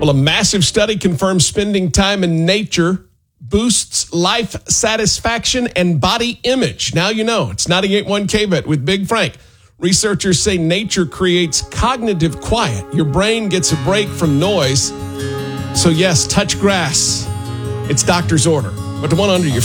Well, a massive study confirms spending time in nature boosts life satisfaction and body image. Now you know. It's 98.1 KBET with Big Frank. Researchers say nature creates cognitive quiet. Your brain gets a break from noise. So yes, touch grass. It's doctor's order. But the one under your